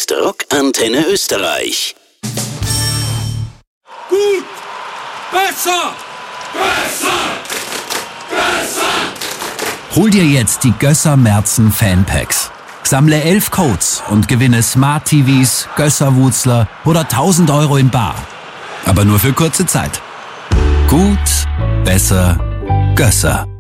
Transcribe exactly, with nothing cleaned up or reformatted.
ist Rock Antenne Österreich. Gut! Besser! Besser! Besser! Hol dir jetzt die Gösser Merzen Fanpacks. Sammle elf Codes und gewinne Smart T Vs, Gösser-Wutzler oder tausend Euro in bar. Aber nur für kurze Zeit. Gut, besser, Gösser.